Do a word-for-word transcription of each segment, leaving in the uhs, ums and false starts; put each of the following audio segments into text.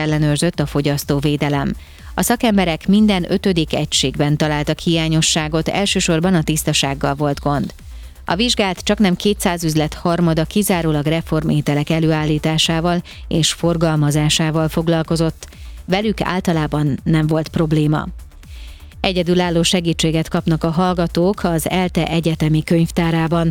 ellenőrzött a fogyasztóvédelem. A szakemberek minden ötödik egységben találtak hiányosságot, elsősorban a tisztasággal volt gond. A vizsgát csaknem kétszáz üzlet harmada kizárólag reformételek előállításával és forgalmazásával foglalkozott, velük általában nem volt probléma. Egyedülálló segítséget kapnak a hallgatók az ELTE egyetemi könyvtárában.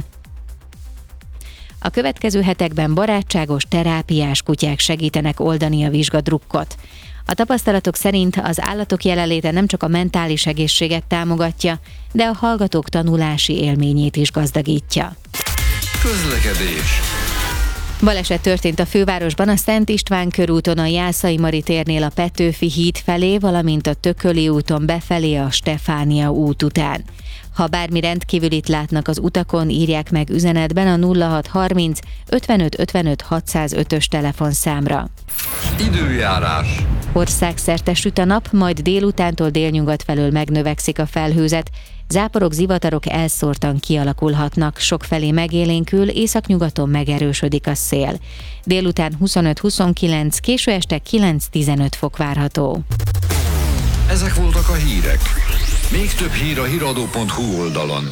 A következő hetekben barátságos, terápiás kutyák segítenek oldani a vizsgadrukkot. A tapasztalatok szerint az állatok jelenléte nem csak a mentális egészséget támogatja, de a hallgatók tanulási élményét is gazdagítja. Közlekedés. Baleset történt a fővárosban a Szent István körúton a Jászai Mari térnél a Petőfi híd felé, valamint a Tököli úton befelé a Stefánia út után. Ha bármi rendkívülit látnak az utakon, írják meg üzenetben a nulla hat harminc ötvenöt ötvenöt hatszázötös telefonszámra. Időjárás. Országszerte süt a nap, majd délutántól délnyugat felől megnövekszik a felhőzet. Záporok, zivatarok elszórtan kialakulhatnak, sokfelé megélénkül, északnyugaton megerősödik a szél. Délután huszonöt huszonkilenc, késő este kilenc-tizenöt fok várható. Ezek voltak a hírek. Még több hír a híradó pont hu oldalon.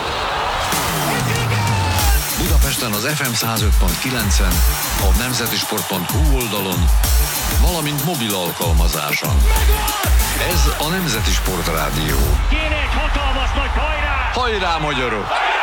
Budapesten az ef em száz öt pont kilencen, a nemzetisport pont hu oldalon, valamint mobil alkalmazáson. Ez a Nemzeti Sport Rádió. Kéne egy hatalmas nagy hajrá! Hajrá, magyarok!